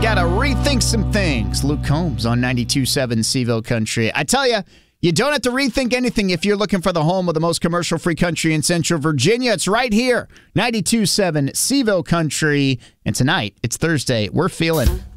Gotta rethink some things. Luke Combs on 92.7 Seville Country. I tell you, you don't have to rethink anything if you're looking for the home of the most commercial-free country in Central Virginia. It's right here, 92.7 Seville Country. And tonight, it's Thursday. We're feeling